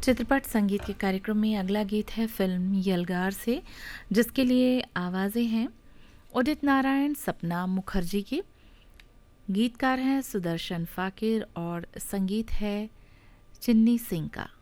चित्रपट संगीत के कार्यक्रम में अगला गीत है फिल्म यलगार से, जिसके लिए आवाज़ें हैं उदित नारायण, सपना मुखर्जी की। गीतकार हैं सुदर्शन फाकिर और संगीत है चिन्नी सिंह का।